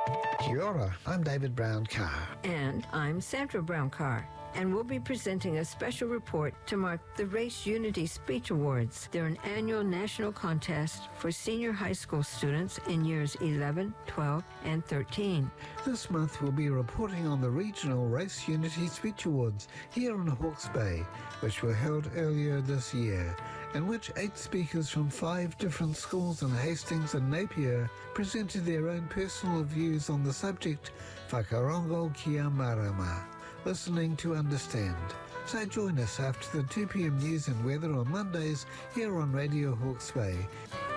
Kia ora, I'm David Brown Carr. And I'm Sandra Brown Carr. And we'll be presenting a special report to mark the Race Unity Speech Awards. They're an annual national contest for senior high school students in years 11, 12, and 13. This month we'll be reporting on the regional Race Unity Speech Awards here in Hawke's Bay, which were held earlier this year, in which 8 speakers from 5 different schools in Hastings and Napier presented their own personal views on the subject Whakarongo Kia Marama, listening to understand. So join us after the 2 p.m. news and weather on Mondays here on Radio Hawke's Bay.